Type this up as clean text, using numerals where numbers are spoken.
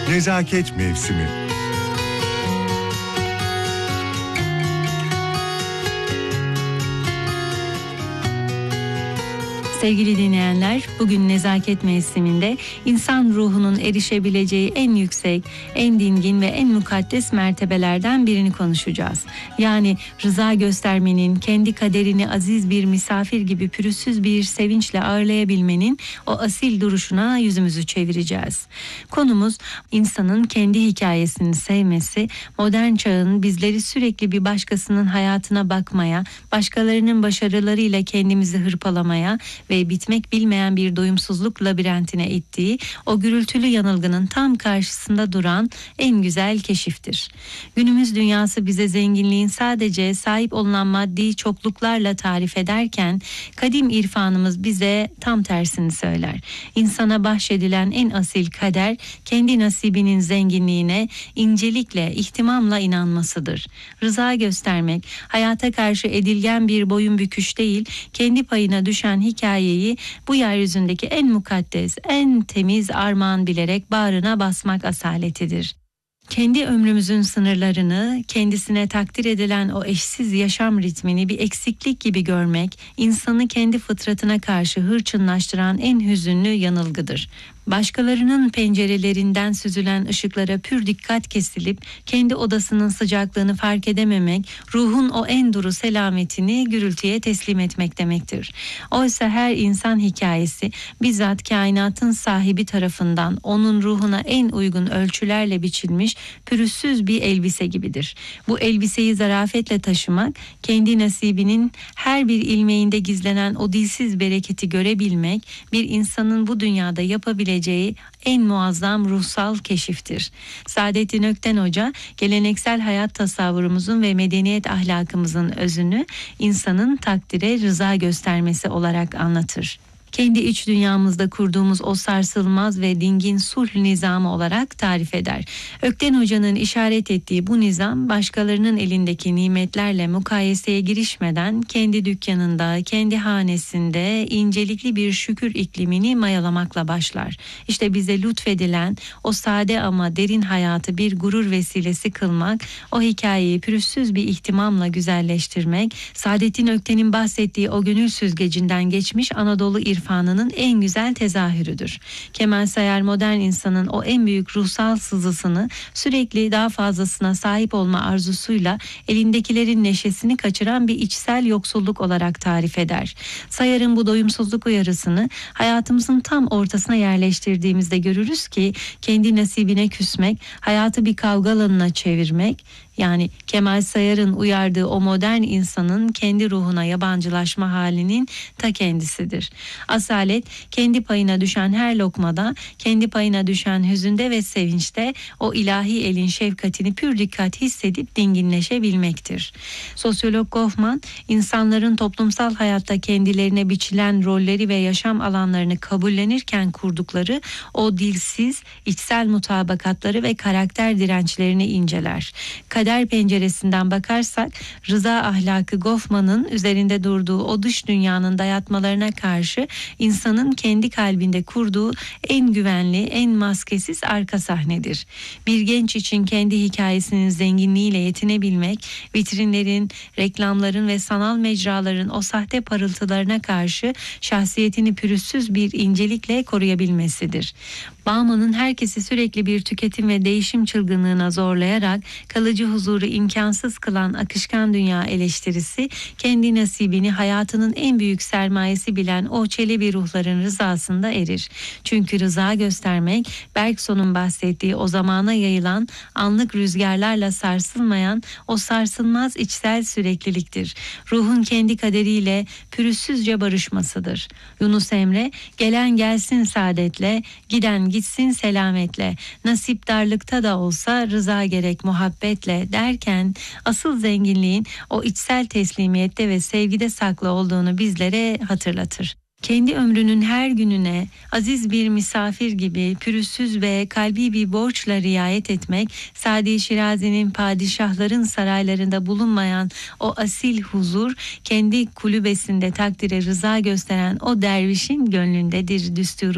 Nezaket mevsimi. Sevgili dinleyenler, bugün nezaket mevsiminde insan ruhunun erişebileceği en yüksek, en dingin ve en mukaddes mertebelerden birini konuşacağız. Yani rıza göstermenin, kendi kaderini aziz bir misafir gibi pürüzsüz bir sevinçle ağırlayabilmenin o asil duruşuna yüzümüzü çevireceğiz. Konumuz insanın kendi hikayesini sevmesi, modern çağın bizleri sürekli bir başkasının hayatına bakmaya, başkalarının başarılarıyla kendimizi hırpalamaya ve bitmek bilmeyen bir doyumsuzluk labirentine ittiği o gürültülü yanılgının tam karşısında duran en güzel keşiftir. Günümüz dünyası bize zenginliğin sadece sahip olunan maddi çokluklarla tarif ederken kadim irfanımız bize tam tersini söyler. İnsana bahşedilen en asil kader kendi nasibinin zenginliğine incelikle, ihtimamla inanmasıdır. Rıza göstermek, hayata karşı edilgen bir boyun büküş değil, kendi payına düşen hikayeyi bu yeryüzündeki en mukaddes, en temiz armağan bilerek bağrına basmak asaletidir. Kendi ömrümüzün sınırlarını, kendisine takdir edilen o eşsiz yaşam ritmini bir eksiklik gibi görmek, insanı kendi fıtratına karşı hırçınlaştıran en hüzünlü yanılgıdır. Başkalarının pencerelerinden süzülen ışıklara pür dikkat kesilip kendi odasının sıcaklığını fark edememek, ruhun o en duru selametini gürültüye teslim etmek demektir. Oysa her insan hikayesi bizzat kainatın sahibi tarafından onun ruhuna en uygun ölçülerle biçilmiş pürüzsüz bir elbise gibidir. Bu elbiseyi zarafetle taşımak, kendi nasibinin her bir ilmeğinde gizlenen o dilsiz bereketi görebilmek, bir insanın bu dünyada yapabileceği en muazzam ruhsal keşiftir. Saadettin Ökten Hoca, geleneksel hayat tasavvurumuzun ve medeniyet ahlakımızın özünü insanın takdire rıza göstermesi olarak anlatır. Kendi iç dünyamızda kurduğumuz o sarsılmaz ve dingin sulh nizamı olarak tarif eder. Ökten Hoca'nın işaret ettiği bu nizam başkalarının elindeki nimetlerle mukayeseye girişmeden kendi dükkanında, kendi hanesinde incelikli bir şükür iklimini mayalamakla başlar. İşte bize lütfedilen o sade ama derin hayatı bir gurur vesilesi kılmak, o hikayeyi pürüzsüz bir ihtimamla güzelleştirmek, Saadettin Ökten'in bahsettiği o gönül süzgecinden geçmiş Anadolu irfanının en güzel tezahürüdür. Kemal Sayar modern insanın o en büyük ruhsal sızısını sürekli daha fazlasına sahip olma arzusuyla elindekilerin neşesini kaçıran bir içsel yoksulluk olarak tarif eder. Sayar'ın bu doyumsuzluk uyarısını hayatımızın tam ortasına yerleştirdiğimizde görürüz ki kendi nasibine küsmek, hayatı bir kavga alanına çevirmek, yani Kemal Sayar'ın uyardığı o modern insanın kendi ruhuna yabancılaşma halinin ta kendisidir. Asalet, kendi payına düşen her lokmada, kendi payına düşen hüzünde ve sevinçte o ilahi elin şefkatini pür dikkat hissedip dinginleşebilmektir. Sosyolog Goffman, insanların toplumsal hayatta kendilerine biçilen rolleri ve yaşam alanlarını kabullenirken kurdukları o dilsiz, içsel mutabakatları ve karakter dirençlerini inceler. Kader penceresinden bakarsak rıza ahlakı Goffman'ın üzerinde durduğu o dış dünyanın dayatmalarına karşı insanın kendi kalbinde kurduğu en güvenli, en maskesiz arka sahnedir. Bir genç için kendi hikayesinin zenginliğiyle yetinebilmek, vitrinlerin, reklamların ve sanal mecraların o sahte parıltılarına karşı şahsiyetini pürüzsüz bir incelikle koruyabilmesidir. Bauman'ın herkesi sürekli bir tüketim ve değişim çılgınlığına zorlayarak kalıcı huzuru imkansız kılan akışkan dünya eleştirisi, kendi nasibini hayatının en büyük sermayesi bilen o çelebi ruhların rızasında erir. Çünkü rıza göstermek, Bergson'un bahsettiği o zamana yayılan, anlık rüzgarlarla sarsılmayan o sarsılmaz içsel sürekliliktir. Ruhun kendi kaderiyle pürüzsüzce barışmasıdır. Yunus Emre, gelen gelsin saadetle, giden gitsin selametle, nasip darlıkta da olsa rıza gerek muhabbetle derken asıl zenginliğin o içsel teslimiyette ve sevgide saklı olduğunu bizlere hatırlatır. Kendi ömrünün her gününe aziz bir misafir gibi pürüzsüz ve kalbi bir borçla riayet etmek, Sadi Şirazi'nin padişahların saraylarında bulunmayan o asil huzur, kendi kulübesinde takdire rıza gösteren o dervişin gönlündedir düsturu.